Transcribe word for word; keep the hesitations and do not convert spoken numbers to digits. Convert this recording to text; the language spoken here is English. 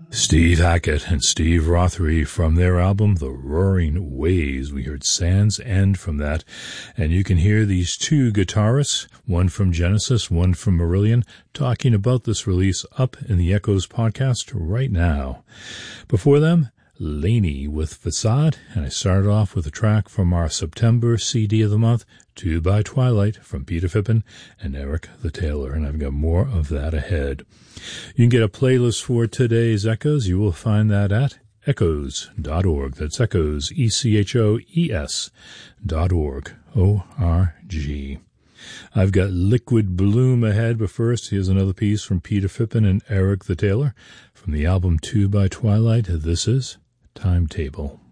Steve Hackett and Steve Rothery from their album The Roaring Waves. We heard Sands End from that, and you can hear these two guitarists, one from Genesis, one from Marillion, talking about this release up in the Echoes podcast right now. Before them, Laney with Facade, and I started off with a track from our September C D of the month, Two by Twilight, from Peter Fippen and Eric the Tailor, and I've got more of that ahead. You can get a playlist for today's Echoes. You will find that at echoes dot org. That's Echoes, E C H O E S dot org, O R G. I've got Liquid Bloom ahead, but first, here's another piece from Peter Fippen and Eric the Tailor from the album Two by Twilight. This is Timetable.